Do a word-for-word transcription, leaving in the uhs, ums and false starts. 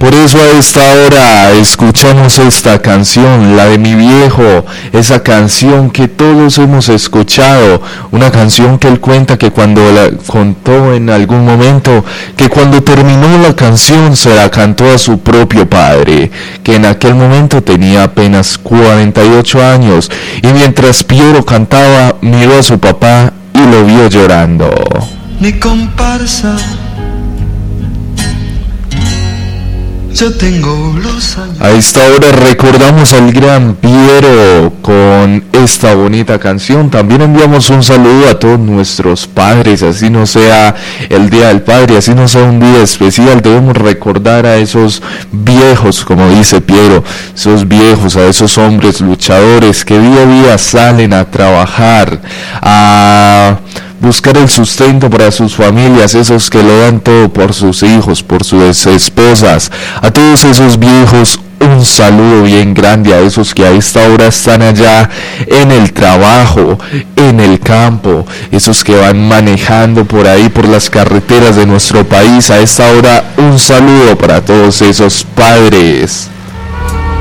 Por eso a esta hora escuchamos esta canción, la de Mi Viejo, esa canción que todos hemos escuchado, una canción que él cuenta que cuando la contó en algún momento, que cuando terminó la canción se la cantó a su propio padre, que en aquel momento tenía apenas cuarenta y ocho años, y mientras Piero cantaba, miró a su papá y lo vio llorando. Mi comparsa, yo tengo los años. A esta hora recordamos al gran Piero con esta bonita canción. También enviamos un saludo a todos nuestros padres, así no sea el Día del Padre, así no sea un día especial, debemos recordar a esos viejos, como dice Piero, esos viejos, a esos hombres luchadores que día a día salen a trabajar, a buscar el sustento para sus familias, esos que lo dan todo por sus hijos, por sus esposas. A todos esos viejos, un saludo bien grande, a esos que a esta hora están allá en el trabajo, en el campo, esos que van manejando por ahí por las carreteras de nuestro país. A esta hora, un saludo para todos esos padres.